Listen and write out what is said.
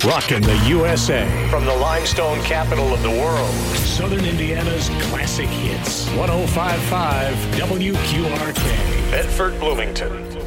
Rockin' the USA. From the limestone capital of the world. Southern Indiana's classic hits. 105.5 WQRK. Bedford, Bloomington.